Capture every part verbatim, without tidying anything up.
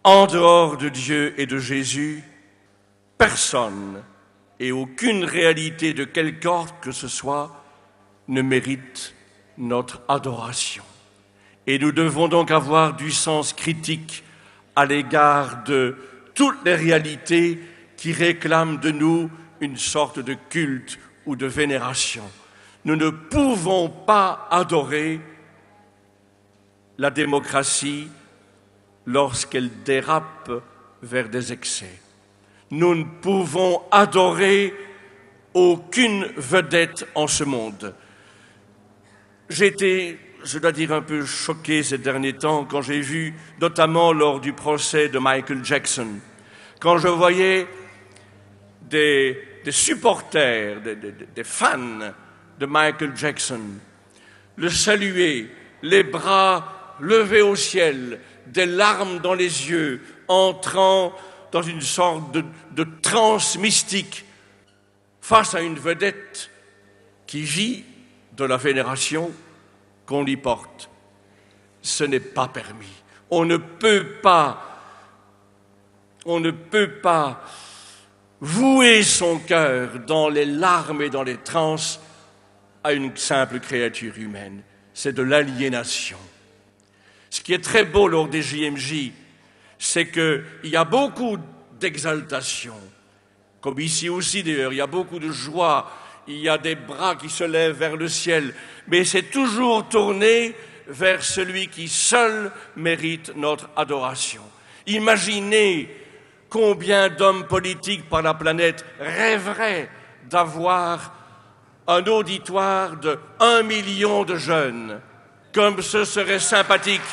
En dehors de Dieu et de Jésus, personne et aucune réalité de quelque ordre que ce soit ne mérite notre adoration. Et nous devons donc avoir du sens critique à l'égard de toutes les réalités qui réclament de nous une sorte de culte ou de vénération. Nous ne pouvons pas adorer la démocratie lorsqu'elle dérape vers des excès. Nous ne pouvons adorer aucune vedette en ce monde. J'ai été, je dois dire, un peu choqué ces derniers temps quand j'ai vu, notamment lors du procès de Michael Jackson, quand je voyais des, des supporters, des, des, des fans de Michael Jackson le saluer, les bras levés au ciel, des larmes dans les yeux, entrant dans une sorte de, de transe mystique face à une vedette qui vit de la vénération qu'on lui porte. Ce n'est pas permis. On ne peut pas, on ne peut pas vouer son cœur dans les larmes et dans les transes à une simple créature humaine. C'est de l'aliénation. Ce qui est très beau lors des J M J, c'est qu'il y a beaucoup d'exaltation, comme ici aussi d'ailleurs, il y a beaucoup de joie, il y a des bras qui se lèvent vers le ciel, mais c'est toujours tourné vers celui qui seul mérite notre adoration. Imaginez combien d'hommes politiques par la planète rêveraient d'avoir un auditoire de un million de jeunes, comme ce serait sympathique.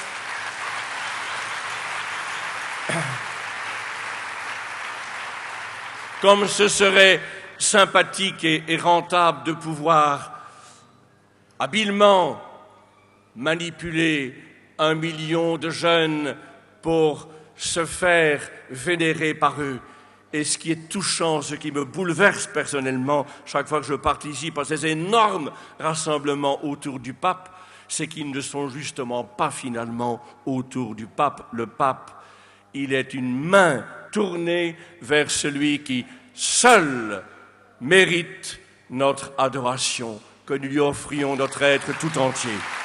Comme ce serait sympathique et, et rentable de pouvoir habilement manipuler un million de jeunes pour se faire vénérer par eux. Et ce qui est touchant, ce qui me bouleverse personnellement, chaque fois que je participe à ces énormes rassemblements autour du pape, c'est qu'ils ne sont justement pas finalement autour du pape. Le pape, il est une main tournée vers celui qui seul mérite notre adoration, que nous lui offrions notre être tout entier.